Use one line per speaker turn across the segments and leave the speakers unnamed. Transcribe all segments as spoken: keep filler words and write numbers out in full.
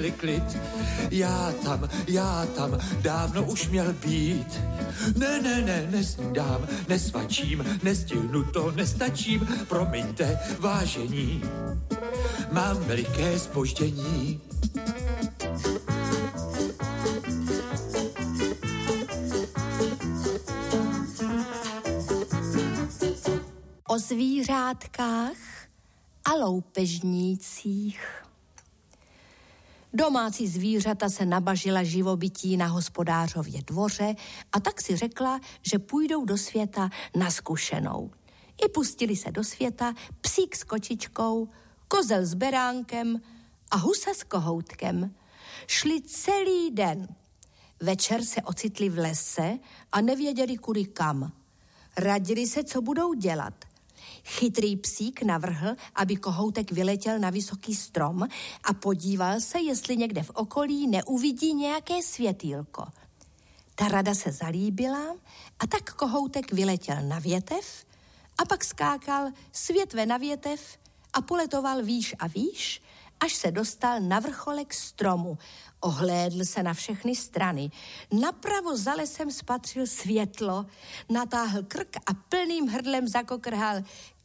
chvíli klid. Já tam, já tam dávno už měl být. Ne, ne, ne, nesnídám, nesvačím, nestihnu to, nestačím. Promiňte, vážení, mám veliké zpoždění.
O zvířátkách a loupežnících. Domácí zvířata se nabažila živobytí na hospodářově dvoře a tak si řekla, že půjdou do světa na zkušenou. I pustili se do světa psík s kočičkou, kozel s beránkem a husa s kohoutkem. Šli celý den. Večer se ocitli v lese a nevěděli kudy kam. Radili se, co budou dělat. Chytrý psík navrhl, aby kohoutek vyletěl na vysoký strom a podíval se, jestli někde v okolí neuvidí nějaké světýlko. Ta rada se zalíbila a tak kohoutek vyletěl na větev a pak skákal z větve na větev a poletoval výš a výš, až se dostal na vrcholek stromu. Ohlédl se na všechny strany. Napravo za lesem spatřil světlo, natáhl krk a plným hrdlem zakokrhal: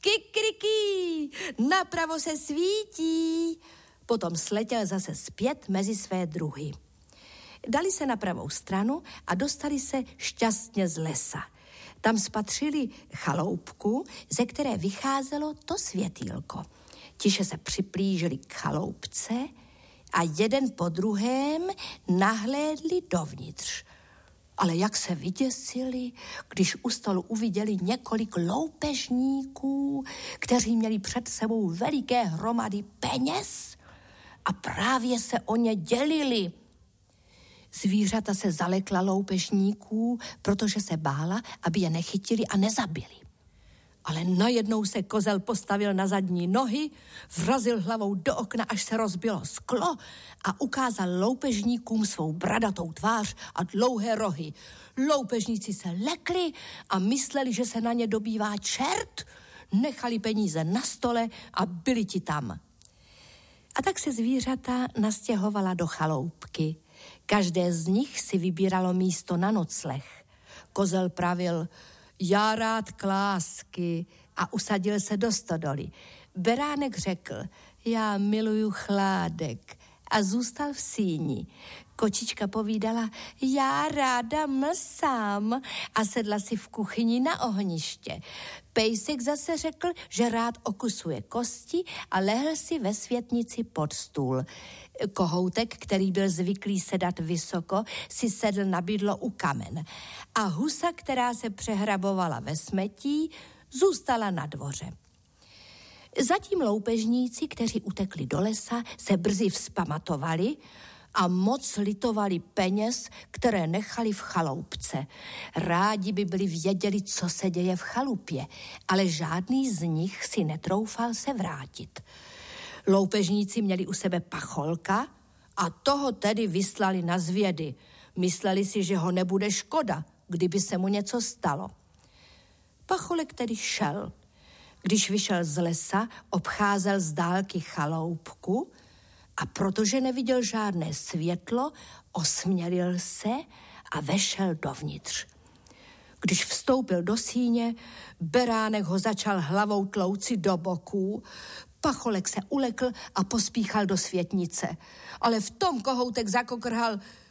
Kikriký, napravo se svítí. Potom sletěl zase zpět mezi své druhy. Dali se na pravou stranu a dostali se šťastně z lesa. Tam spatřili chaloupku, ze které vycházelo to světýlko. Tiše se připlížili k chaloupce a jeden po druhém nahlédli dovnitř. Ale jak se vyděsili, když u stolu uviděli několik loupežníků, kteří měli před sebou veliké hromady peněz a právě se o ně dělili. Zvířata se zalekla loupežníků, protože se bála, aby je nechytili a nezabili. Ale najednou se kozel postavil na zadní nohy, vrazil hlavou do okna, až se rozbilo sklo a ukázal loupežníkům svou bradatou tvář a dlouhé rohy. Loupežníci se lekli a mysleli, že se na ně dobývá čert, nechali peníze na stole a byli ti tam. A tak se zvířata nastěhovala do chaloupky. Každé z nich si vybíralo místo na nocleh. Kozel pravil: já rád klásky, a usadil se do stodoly. Beránek řekl: já miluju chládek, a zůstal v síni. Kočička povídala: já ráda mlsám, a sedla si v kuchyni na ohniště. Pejsek zase řekl, že rád okusuje kosti a lehl si ve světnici pod stůl. Kohoutek, který byl zvyklý sedat vysoko, si sedl na bydlo u kamen. A husa, která se přehrabovala ve smetí, zůstala na dvoře. Zatím loupežníci, kteří utekli do lesa, se brzy vzpamatovali a moc litovali peněz, které nechali v chaloupce. Rádi by byli věděli, co se děje v chalupě, ale žádný z nich si netroufal se vrátit. Loupežníci měli u sebe pacholka a toho tedy vyslali na zvědy. Mysleli si, že ho nebude škoda, kdyby se mu něco stalo. Pacholek tedy šel. Když vyšel z lesa, obcházel z dálky chaloupku a protože neviděl žádné světlo, osmělil se a vešel dovnitř. Když vstoupil do síně, beránek ho začal hlavou tlouci do boků. Pacholek se ulekl a pospíchal do světnice. Ale v tom kohoutek zakokrhal: